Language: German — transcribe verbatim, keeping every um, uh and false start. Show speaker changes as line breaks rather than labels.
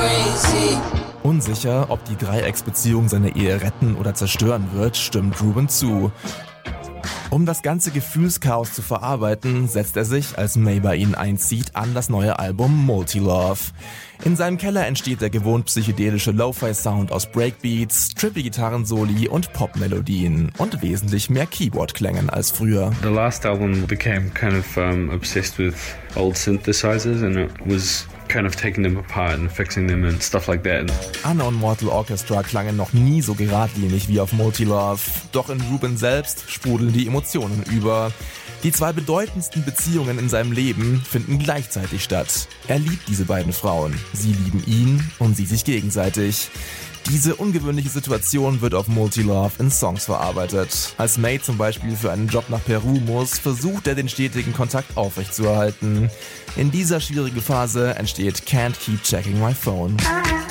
crazy.
Unsicher, ob die Dreiecksbeziehung seine Ehe retten oder zerstören wird, stimmt Ruben zu. Um das ganze Gefühlschaos zu verarbeiten, setzt er sich, als May bei ihnen einzieht, an das neue Album Multilove. In seinem Keller entsteht der gewohnt psychedelische Lo-Fi-Sound aus Breakbeats, trippy Gitarrensoli und Popmelodien und wesentlich mehr Keyboard-Klängen als früher.
The last album became kind of um, obsessed with old synthesizers and it was kind of taking them apart and fixing them and stuff like that.
Unknown Mortal Orchestra klangen noch nie so geradlinig wie auf Multilove, doch in Ruben selbst sprudeln die Emotionen über. Die zwei bedeutendsten Beziehungen in seinem Leben finden gleichzeitig statt. Er liebt diese beiden Frauen, sie lieben ihn und sie sich gegenseitig. Diese ungewöhnliche Situation wird auf Multilove in Songs verarbeitet. Als May zum Beispiel für einen Job nach Peru muss, versucht er den stetigen Kontakt aufrechtzuerhalten. In dieser schwierigen Phase entsteht Can't Keep Checking My Phone.